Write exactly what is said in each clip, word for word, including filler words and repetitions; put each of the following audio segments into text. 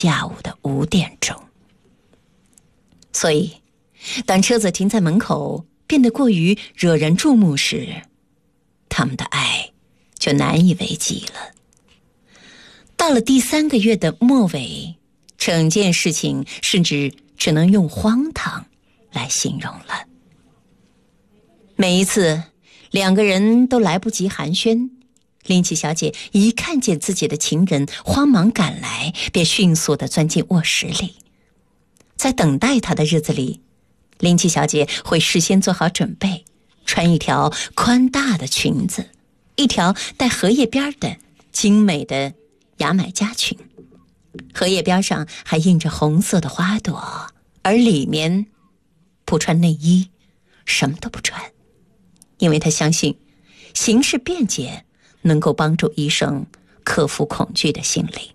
下午的五点钟。所以当车子停在门口变得过于惹人注目时，他们的爱就难以为继了。到了第三个月的末尾，整件事情甚至只能用荒唐来形容了。每一次两个人都来不及寒暄，林奇小姐一看见自己的情人慌忙赶来，便迅速地钻进卧室里。在等待他的日子里，林奇小姐会事先做好准备，穿一条宽大的裙子，一条带荷叶边的精美的牙买加裙，荷叶边上还印着红色的花朵，而里面不穿内衣，什么都不穿，因为她相信形式便捷能够帮助医生克服恐惧的心理。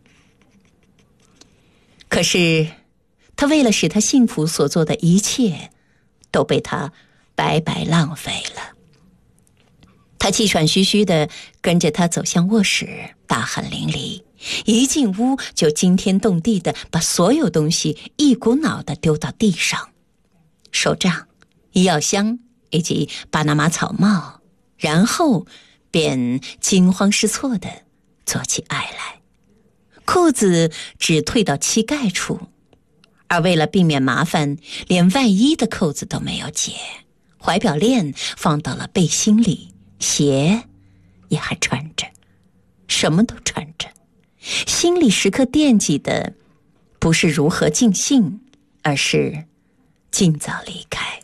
可是他为了使他幸福所做的一切都被他白白浪费了。他气喘吁吁地跟着他走向卧室，大汗淋漓，一进屋就惊天动地地把所有东西一股脑地丢到地上，手杖、医药箱以及巴拿马草帽，然后便惊慌失措地做起爱来。裤子只退到膝盖处，而为了避免麻烦，连外衣的扣子都没有解，怀表链放到了背心里，鞋也还穿着，什么都穿着。心里时刻惦记的不是如何尽兴，而是尽早离开。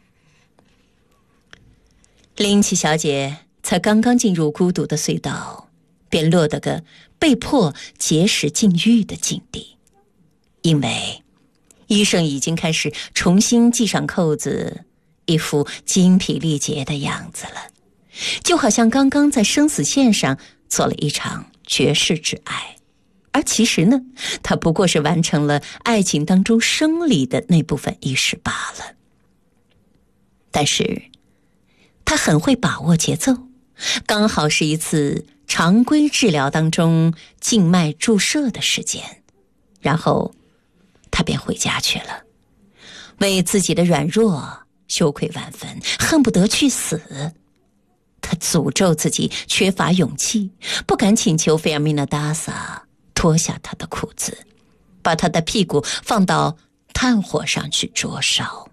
林奇小姐才刚刚进入孤独的隧道，便落得个被迫节食禁欲的境地。因为医生已经开始重新系上扣子，一副精疲力竭的样子了，就好像刚刚在生死线上做了一场绝世之爱。而其实呢，他不过是完成了爱情当中生理的那部分仪式罢了。但是他很会把握节奏，刚好是一次常规治疗当中静脉注射的时间，然后他便回家去了，为自己的软弱羞愧万分，恨不得去死。他诅咒自己缺乏勇气，不敢请求费尔米娜达萨脱下他的裤子，把他的屁股放到炭火上去灼烧。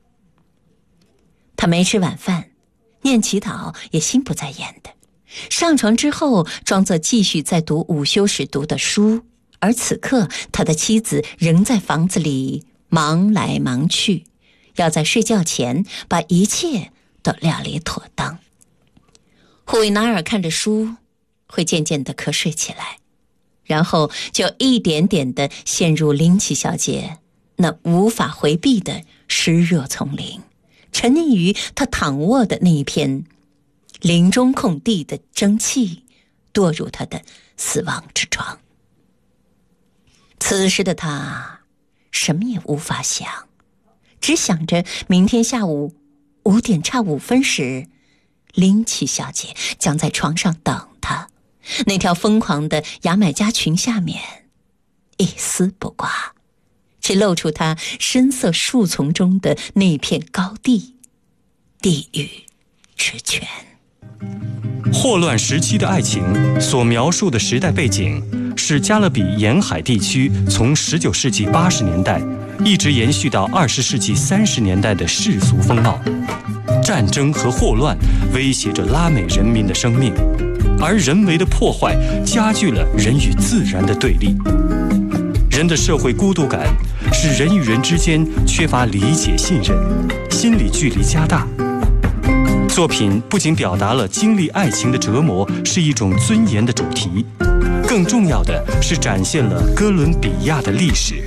他没吃晚饭，念祈祷也心不在焉的。上床之后，装作继续在读午休时读的书，而此刻他的妻子仍在房子里忙来忙去，要在睡觉前把一切都料理妥当。胡维纳尔看着书，会渐渐地瞌睡起来，然后就一点点地陷入林奇小姐那无法回避的湿热丛林，沉溺于他躺卧的那一片林中空地的蒸汽，堕入他的死亡之床。此时的他什么也无法想，只想着明天下午五点差五分时，林奇小姐将在床上等他，那条疯狂的牙买加裙下面一丝不挂，只露出她深色树丛中的那片高地，地狱之泉。 霍乱时期的爱情所描述的时代背景是加勒比沿海地区从十九世纪八十年代一直延续到二十世纪三十年代的世俗风貌。战争和霍乱威胁着拉美人民的生命，而人为的破坏加剧了人与自然的对立。人的社会孤独感使人与人之间缺乏理解信任，心理距离加大。作品不仅表达了经历爱情的折磨是一种尊严的主题，更重要的是展现了哥伦比亚的历史。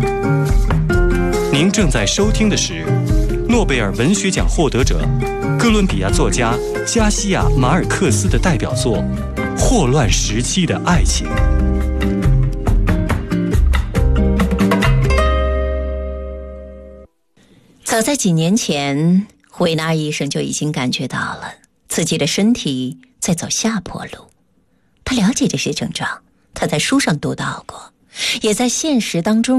您正在收听的是诺贝尔文学奖获得者、哥伦比亚作家加西亚·马尔克斯的代表作《霍乱时期的爱情》。 早在几年前，维纳尔医生就已经感觉到了自己的身体在走下坡路。他了解这些症状，他在书上读到过， 也在现实当中